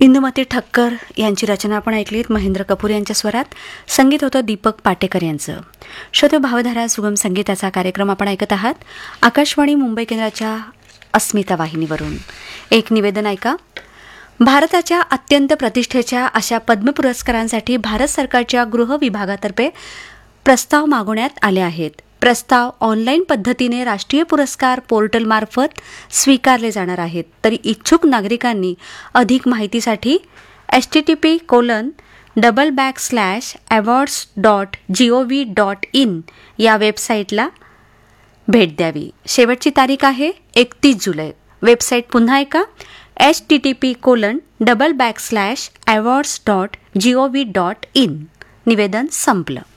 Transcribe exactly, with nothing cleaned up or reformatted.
इंदुमती ठक्कर यांची रचना आपण ऐकलीत. महेंद्र कपूर यांच्या स्वरात संगीत होतं दीपक पाटेकर यांचं. श्रोते भावधारा सुगम संगीताचा कार्यक्रम आपण ऐकत आहात आकाशवाणी मुंबई केंद्राच्या अस्मिता वाहिनीवरून. एक निवेदन ऐका. भारताच्या अत्यंत प्रतिष्ठेच्या अशा पद्म पुरस्कारांसाठी भारत सरकारच्या गृह विभागातर्फे प्रस्ताव मागवण्यात आले आहेत. प्रस्ताव ऑनलाईन पद्धतीने राष्ट्रीय पुरस्कार पोर्टलमार्फत स्वीकारले जाणार आहेत. तरी इच्छुक नागरिकांनी अधिक माहितीसाठी H T T P colon double back slash awards dot G O V dot in या वेबसाईटला भेट द्यावी. शेवटची तारीख आहे एकतीस जुलै. वेबसाईट पुन्हा ऐका H T T P colon double back slash awards dot G O V dot in. निवेदन संपलं.